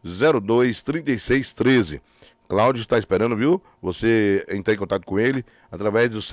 991-02-3613. Cláudio está esperando, viu? Você entrar em contato com ele através do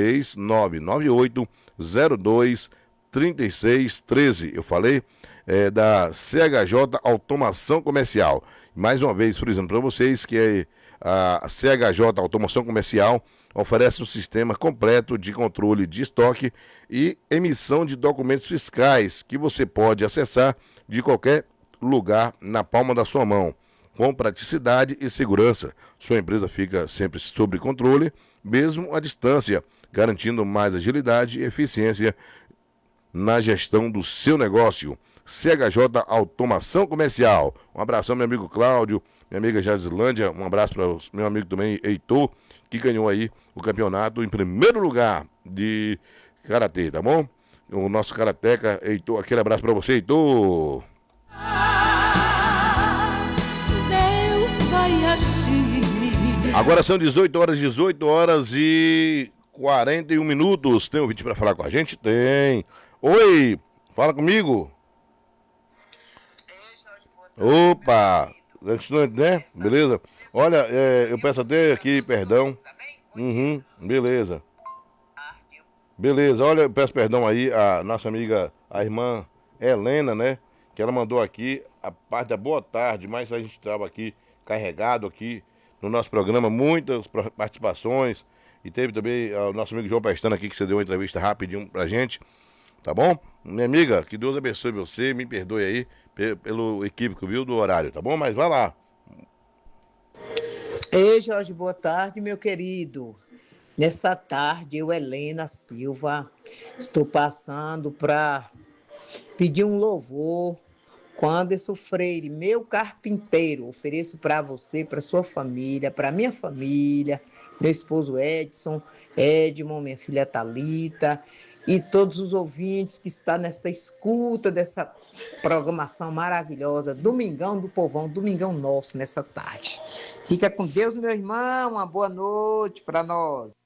73998-02-3613. Eu falei da CHJ Automação Comercial. Mais uma vez, frisando para vocês que a CHJ Automação Comercial oferece um sistema completo de controle de estoque e emissão de documentos fiscais que você pode acessar de qualquer lugar na palma da sua mão, com praticidade e segurança. Sua empresa fica sempre sob controle, mesmo à distância, garantindo mais agilidade e eficiência na gestão do seu negócio. CHJ Automação Comercial. Um abração, meu amigo Cláudio, minha amiga Jazilândia, um abraço para o meu amigo também, Heitor, que ganhou aí o campeonato em primeiro lugar de karatê, tá bom? O nosso karateca, Heitor, aquele abraço para você, Heitor. Agora são 18 horas e 41 minutos. Tem ouvinte para falar com a gente? Tem. Oi, fala comigo. Opa, né? Beleza? Olha, eu peço até aqui perdão. Beleza. Beleza, olha, eu peço perdão aí a nossa amiga, a irmã Helena, né? Que ela mandou aqui a parte da boa tarde, mas a gente estava aqui carregado aqui no nosso programa, muitas participações. E teve também o nosso amigo João Pestana aqui, que você deu uma entrevista rapidinho pra gente. Tá bom? Minha amiga, que Deus abençoe você, me perdoe aí pelo equívoco, viu, do horário, tá bom? Mas vai lá. Ei, Jorge, boa tarde, meu querido. Nessa tarde, eu, Helena Silva, estou passando para pedir um louvor com Anderson Freire, meu carpinteiro. Ofereço para você, para sua família, para minha família, meu esposo Edson, Edmond, minha filha Thalita e todos os ouvintes que estão nessa escuta dessa programação maravilhosa. Domingão do Povão, Domingão nosso nessa tarde. Fica com Deus, meu irmão. Uma boa noite para nós.